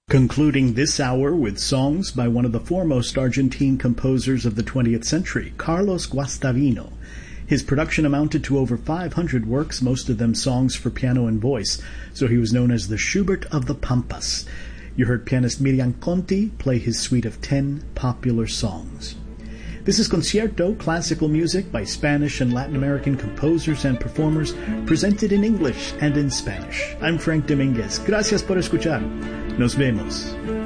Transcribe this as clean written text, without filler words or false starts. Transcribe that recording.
Concluding this hour with songs by one of the foremost Argentine composers of the 20th century, Carlos Guastavino. His production amounted to over 500 works, most of them songs for piano and voice, so he was known as the Schubert of the Pampas. You heard pianist Miriam Conti play his suite of 10 popular songs. This is Concierto, classical music by Spanish and Latin American composers and performers, presented in English and in Spanish. I'm Frank Dominguez. Gracias por escuchar. Nos vemos.